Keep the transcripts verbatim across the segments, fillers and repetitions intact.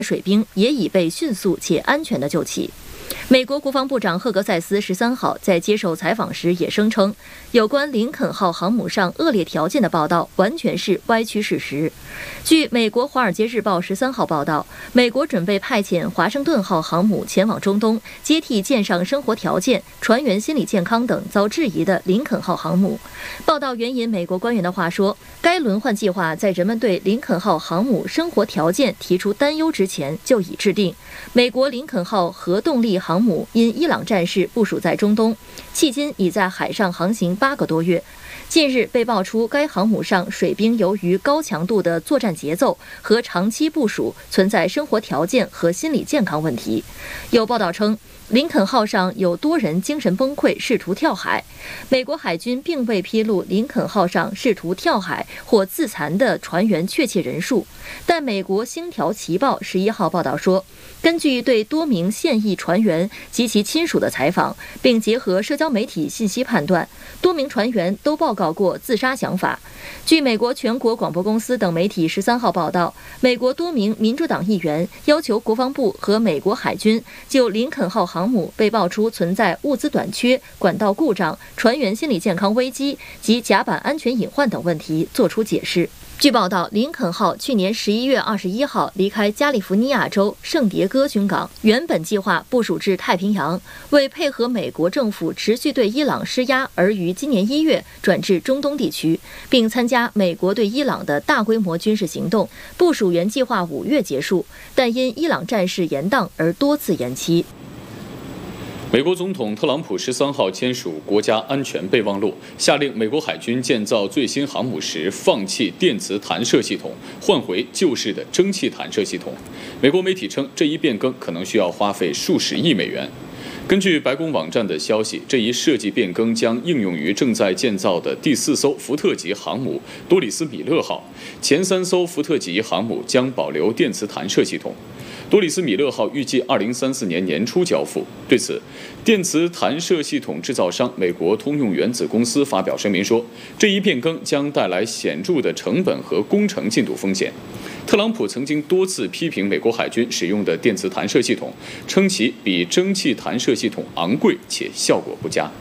水兵也已被迅速且安全地救起。美国国防部长赫格塞斯十三号在接受采访时也声称，有关林肯号航母上恶劣条件的报道完全是歪曲事实。据美国《华尔街日报》十三号报道，美国准备派遣华盛顿号航母前往中东，接替舰上生活条件、船员心理健康等遭质疑的林肯号航母。报道援引美国官员的话说，该轮换计划在人们对林肯号航母生活条件提出担忧之前就已制定。美国林肯号核动力航母因伊朗战事部署在中东，迄今已在海上航行八个多月。近日被爆出该航母上水兵由于高强度的作战节奏和长期部署，存在生活条件和心理健康问题。有报道称，林肯号上有多人精神崩溃，试图跳海。美国海军并未披露林肯号上试图跳海或自残的船员确切人数，但美国《星条旗报》十一号报道说，根据对多名现役船员及其亲属的采访，并结合社交媒体信息判断，多名船员都报告过自杀想法。据美国全国广播公司等媒体十三号报道，美国多名民主党议员要求国防部和美国海军就林肯号航母被爆出存在物资短缺、管道故障、船员心理健康危机及甲板安全隐患等问题作出解释。据报道，林肯号去年十一月二十一号离开加利福尼亚州圣迭戈军港，原本计划部署至太平洋，为配合美国政府持续对伊朗施压，而于今年一月转至中东地区，并参加美国对伊朗的大规模军事行动。部署原计划五月结束，但因伊朗战事延宕而多次延期。 美国总统特朗普十三号签署国家安全备忘录，下令美国海军建造最新航母时放弃电磁弹射系统，换回旧式的蒸汽弹射系统。美国媒体称，这一变更可能需要花费数十亿美元。根据白宫网站的消息，这一设计变更将应用于正在建造的第四艘福特级航母多里斯米勒号，前三艘福特级航母将保留电磁弹射系统。多里斯米勒号预计二零三四年年初交付。对此，电磁弹射系统制造商美国通用原子公司发表声明说，这一变更将带来显著的成本和工程进度风险。特朗普曾经多次批评美国海军使用的电磁弹射系统，称其比蒸汽弹射系统昂贵且效果不佳。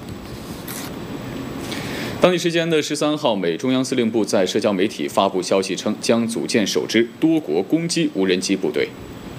当地时间的十三号，美中央司令部在社交媒体发布消息称，将组建首支多国攻击无人机部队。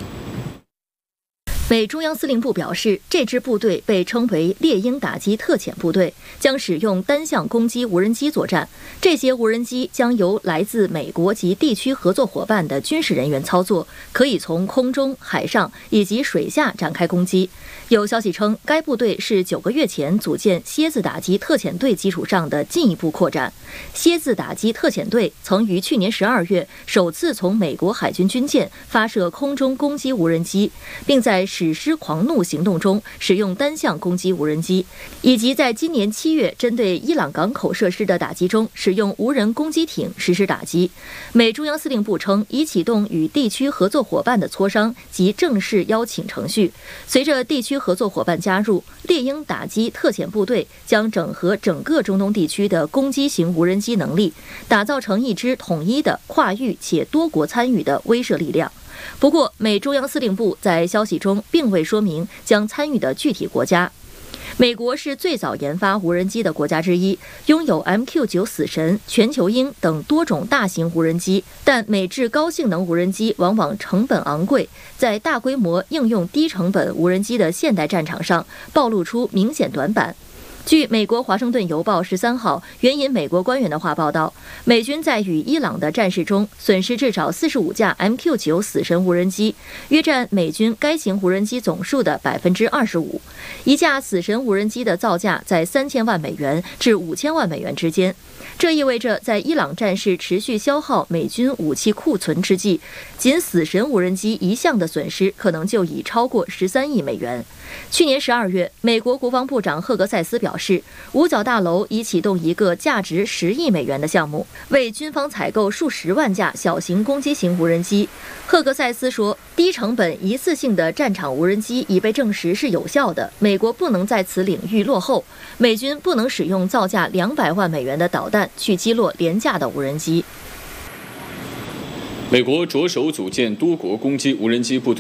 美中央司令部表示，这支部队被称为猎鹰打击特遣部队，将使用单向攻击无人机作战。这些无人机将由来自美国及地区合作伙伴的军事人员操作，可以从空中、海上以及水下展开攻击。有消息称，该部队是九个月前组建蝎子打击特遣队基础上的进一步扩展。蝎子打击特遣队曾于去年十二月首次从美国海军军舰发射空中攻击无人机，并在史诗狂怒行动中使用单向攻击无人机，以及在今年七月针对伊朗港口设施的打击中使用无人攻击艇实施打击。美中央司令部称，已启动与地区合作伙伴的磋商及正式邀请程序。随着地区合作伙伴加入，猎鹰打击特遣部队将整合整个中东地区的攻击型无人机能力，打造成一支统一的跨域且多国参与的威慑力量。不过，美中央司令部在消息中并未说明将参与的具体国家。美国是最早研发无人机的国家之一，拥有 M Q 九 死神、全球鹰等多种大型无人机，但美制高性能无人机往往成本昂贵，在大规模应用低成本无人机的现代战场上暴露出明显短板。据美国《华盛顿邮报》十三号援引美国官员的话报道，美军在与伊朗的战事中损失至少四十五架 M Q 九 死神无人机，约占美军该型无人机总数的百分之二十五。一架死神无人机的造价在三千万美元至五千万美元之间。这意味着，在伊朗战事持续消耗美军武器库存之际，仅死神无人机一项的损失可能就已超过十三亿美元。去年十二月，美国国防部长赫格塞斯表示，五角大楼已启动一个价值十亿美元的项目，为军方采购数十万架小型攻击型无人机。赫格塞斯说，低成本一次性的战场无人机已被证实是有效的，美国不能在此领域落后，美军不能使用造价两百万美元的导弹去击落廉价的无人机。 美国着手组建多国攻击无人机部队。